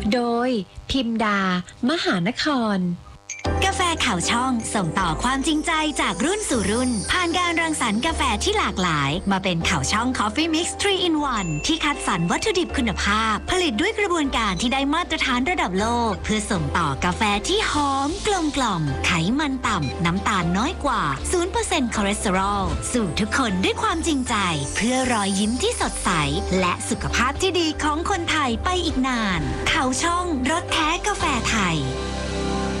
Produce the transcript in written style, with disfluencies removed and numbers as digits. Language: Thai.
โดยพิมดามหานครกาแฟข่าวช่องส่งต่อความจริงใจจากรุ่นสู่รุ่นผ่านการรังสรรค์กาแฟที่หลากหลายมาเป็นข่าวช่อง Coffee Mix 3 in 1 ที่คัดสรรวัตถุดิบคุณภาพผลิตด้วยกระบวนการที่ได้มาตรฐานระดับโลกเพื่อส่งต่อกาแฟที่หอมกลมกล่อมไขมันต่ำน้ำตาลน้อยกว่า 0% คอเลสเตอรอลสู่ทุกคนด้วยความจริงใจเพื่อรอยยิ้มที่สดใสและสุขภาพที่ดีของคนไทยไปอีกนานข่าวช่องรสแท้กาแฟไทย